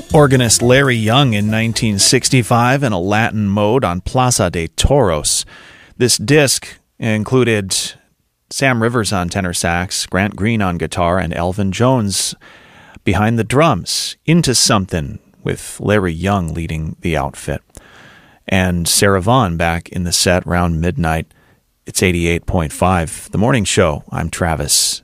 Organist Larry Young in 1965 in a Latin mode on Plaza de Toros. This disc included Sam Rivers on tenor sax, Grant Green on guitar, and Elvin Jones behind the drums. Into Something with Larry Young leading the outfit. And Sarah Vaughan back in the set around midnight. It's 88.5, The Morning Show. I'm Travis